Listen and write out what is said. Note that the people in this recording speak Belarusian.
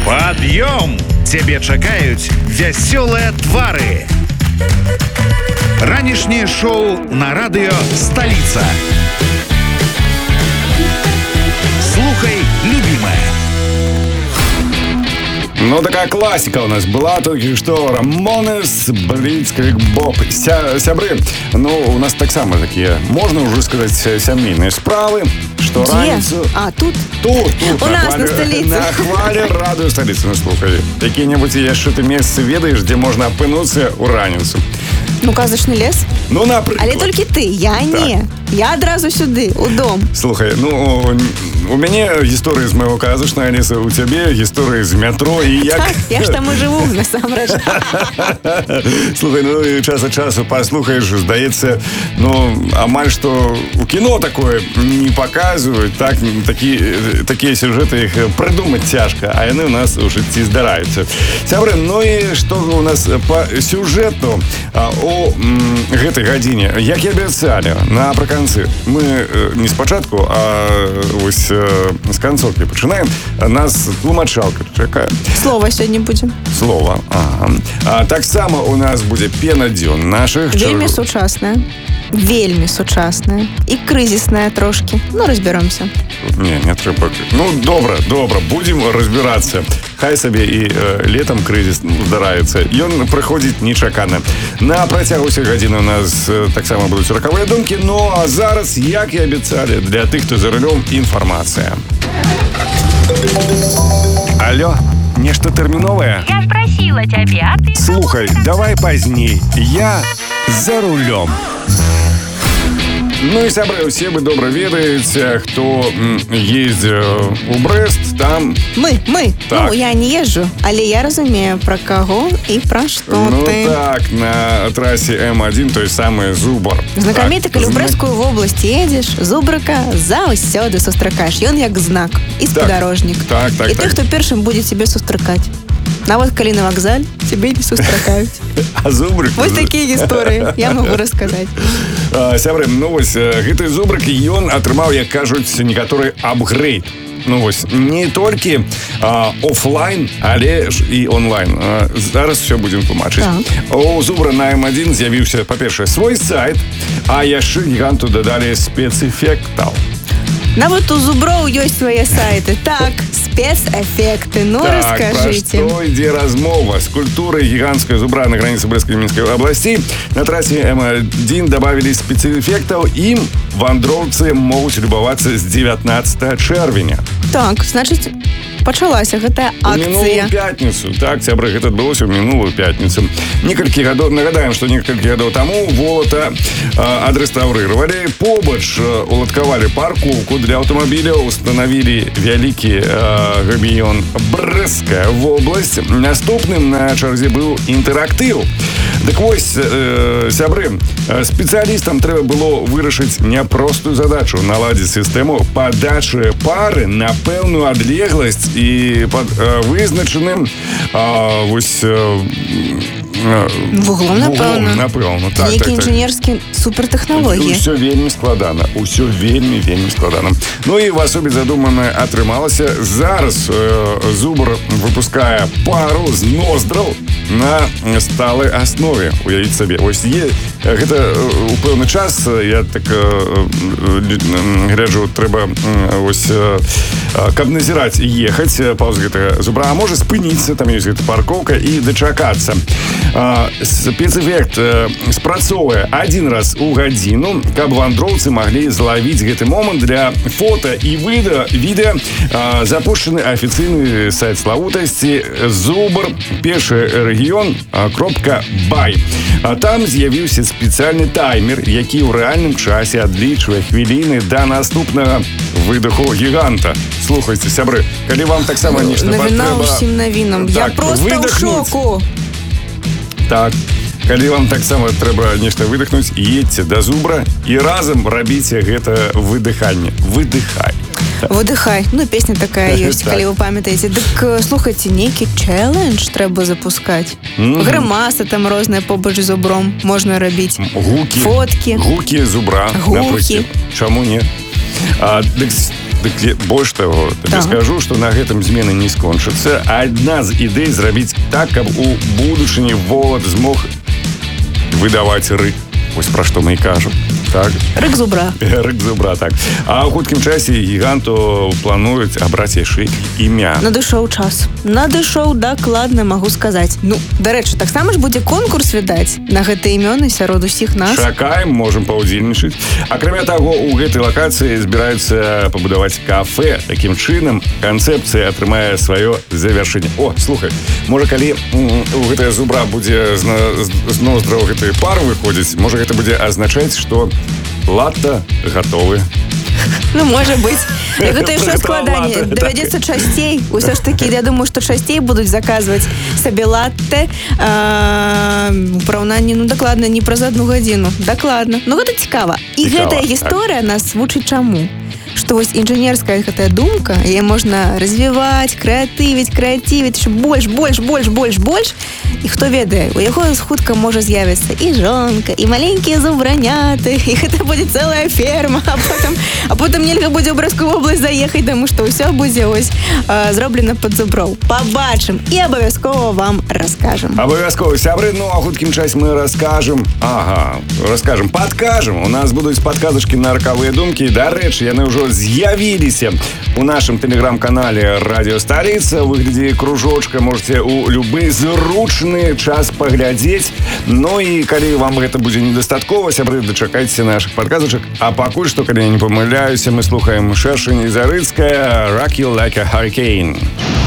Пад'ём! Цябе чакаюць вясёлыя твары. Ранішняе шоу на радыё «Столица». Слухай, любимая. Ну, такая классика у нас была только что. Рамонес, Блицкриг Боб. Сябры, ну, у нас так само такие, можно уже сказать, сямейные справы. Что раніцу... А, тут? Тут. У нас на столице. На хвале радыё «Столица». Ну, слухай, какие-нибудь яшчэ месцы ведаеш, где можно апынуцца ў раніцу? Ну, казачны лес. Ну, напрыклад. Але толькі ты, я не. Я адразу сюды, у дом. Слухай, ну, у мяне гісторыі з майго казачнага леса, у цябе гісторыі з метро і як... Я ж там і жыву, насамрэч. Слухай, ну, і час ад часу паслухаеш, здаецца, ну, амаль што у кіно такое не паказваюць, так, такія сюжэты іх прыдумаць цяжка, а яны ў нас у жыцці здараюцца. Сябры, ну і што у нас па сюжэту у гэтай гадзіне, як і абяцалі, напрыканцы мы не спачатку, а вось з канцоўкі пачынаем. Нас тлумачалка чакае. Слова сёння будзе. Слова, ага. Таксама у нас будзе пена дзён нашых. Вельмі сучасная. Вельмі сучасная. І крызісная трошки. Ну, разберемся. Не трэба. Ну, добра, будзем разбірацца. Хай сабе і летом крызіс здараецца. Ён прыходзіць нечакана. На працягу ўсёй гадзіны у нас таксама будуць ракавыя думкі. Ну, а зараз, як і абяцалі, для тых, хто за рулём, інфармацыя. Алло, нешта тэрміновае? Я спросила тебе, а ты... Слухай, давай пазней. Я за рулём. Ну і сябры, усе вы добра ведаеце, хто ездзіў у Брэст, там... Мы. Так. Ну, я не езжу, але я разумею, пра каго і пра што ты. Ну так, на трасе М1 той самы Зубр. Знакаміты, калі ў Брэсцкую вобласць едзеш, Зубрыка заўсёды сустракаеш. Ён як знак і спадарожнік. Так. І той, хто першым будзе цябе сустракаць. Нават калі на вакзаль, цябе не сустракаюць. А Зубрык... Вось такія гісторыі я магу расказаць. Сябры, ну вось, гэты Зубрык, ён атрымаў, як кажуць, некаторы апгрейд. Ну вось, не толькі офлайн, але ж і онлайн. Зараз все будзем тлумачыць. Так. У Зубра на М1 з'явіўся, па-першае, свой сайт, а яшчэ гіганту дадалі спецэфектаў. Нават у Зуброў ёсць свае сайты. Так, спецэфекты. Ну, так, раскажыце. Пра што ідзе размова? З культурай гіганцкай Зубра на граніцы Брэсцкай і Мінскай абласцей на трасе М1 дабавілі спецэфектаў. Ім вандроўцы могуць любавацца з 19 чэрвеня. Так, значыць, пачалася гэтая акцыя. Мінулую пятніцу. Так, сябры, гэта адбылося ў мінулую пятніцу. Некалькі гадоў, нагадаем, што некалькі гадоў таму Волата адрэстаўрыравалі. Побач уладкавалі паркоўку для аўтамабіляў, устанавілі вялікі габіён Брэсцкая вобласць. Наступным на чарзе быў інтэрактыў. Дык вось, сябры, спецыялістам трэба было вырашыць няпростую задачу наладзіць сістэму падачы пары на пэўную адлегласць і пад вызначаным вось вуглом, напэўна. Так, нейкі інжынерскі супертэхналогіі. Усё вельмі складана. Усё вельмі складана. Ну і в асобе задуманае атрымалася. Зараз Зубр выпускае пару з ноздраў на сталай аснове. Уявіць сабе. Вось гэта у пэўны час, я так гляджу, трэба вось каб назіраць ехаць паўз гэтага Зубра, а можа спыніцца, там ёсць гэта паркоўка, і дачакацца. Спецэфект спрацоўвае один раз у гадзіну, каб вандроўцы маглі злавіць гэты момант. Для фота і відэа запушчаны афіцыйны сайт славутасці Зубр першы рэгіён.бай. Там з'явіўся спецыяльны таймер, які ў рэальным часе адлічвае хвіліны да наступнага выдаху гіганта. Слухайце, сябры, калі вам таксама нешта патрэба... Навіна ўсім навінам. Я проста ў шоку. Так, калі вам таксама трэба нешта выдыхнуць, едьце да Зубра і разам рабіце гэта выдыханне. Выдыхай. Ну, песня такая ёсць, калі вы памятаеце. Дык, слухайце, нейкі чэлендж трэба запускаць. Грымасы там розныя побач з Зубром можна рабіць. Фоткі. Гукі Зубра, напрыклад. Чаму не? Дык Дык больш таго, табе скажу, што на гэтым змены не скончыцца. Адна з ідэй зрабіць так, каб у будучыні волат змог выдаваць рык. Вось пра што мы і кажам. Так. Рык зубра. Рык зубра, так. А ў хуткім часе гіганту плануюць абраць яшчэ імя. Надышоў час. Надышоў, дакладна магу сказаць. Ну, дарэчы, таксама ж будзе конкурс, відаць, на гэтыя імёны сярод усіх нас. Чакаем, можам паўдзельнічаць. Акрамя таго, у гэтай лакацыі збіраюцца пабудаваць кафэ. Такім чынам, канцэпцыя атрымае сваё завяршэнне. О, слухай, можа, калі у гэтая зубра будзе з ноздраў гэтай пары выходзіць, можа, гэта будзе азначаць, што латта гатовы. Ну, можа быць. Гэта яшчэ складаней. Давядзецца часцей. Усё ж такі, я думаю, што часцей будуць заказваць сабе латте. У параўнанні, ну, дакладна, не праз 1 гадзіну. Дакладна. Ну, гэта цікава. І гэтая гісторыя нас вучыць чаму? Што вось інжынерская гэтая думка, яе можна развіваць, крэатывіць, больш. І хто ведае, у яго хутка можа з'явіцца і жонка, і маленькія зубраняты, і гэта будзе цэлая ферма, а потым нельга будзе ў Бродскую вобласць заехаць, таму што ўсё будзе ось зроблена пад зуброў. Пабачым і абавязкова вам раскажам. Абавязкова, сябры, ну а хуткім часе мы раскажам. Падкажам. У нас будуць падказачкі на ракавыя думкі. Дарэчы, яны ўжо з'явіліся у нашым тэлеграм-канале «Радио Столица». У выглядзе кружочка можете ў любы зручны час паглядзець. Ну і калі вам гэта будзе недастаткова, сябры, дачакайцеся нашых падказачак. А пакуль што, калі я не памыляюся, мы слухаем Шэршань і Зарыцкая «Rock You Like a Hurricane».